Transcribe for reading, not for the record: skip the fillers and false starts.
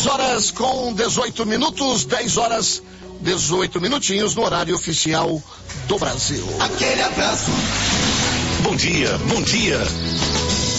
10 horas com 18 minutos, 10 horas 18 minutinhos no horário oficial do Brasil. Aquele abraço. Bom dia, bom dia.